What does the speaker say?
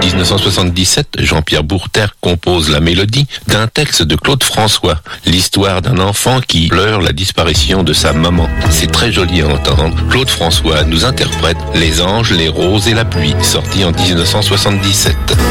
1977, Jean-Pierre Bourter compose la mélodie d'un texte de Claude François, l'histoire d'un enfant qui pleure la disparition de sa maman. C'est très joli à entendre. Claude François nous interprète Les anges, les roses et la pluie, sorti en 1977.